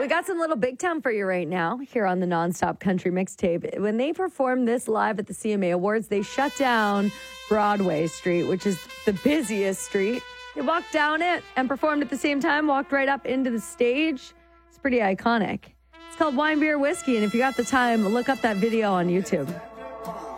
we got some little Big Town for you right now here on the Nonstop Country Mixtape. When they performed this live at the CMA Awards, they shut down Broadway Street, which is the busiest street. They walked down it and performed at the same time, walked right up into the stage. It's pretty iconic. It's called Wine, Beer, Whiskey, and if you got the time, look up that video on YouTube.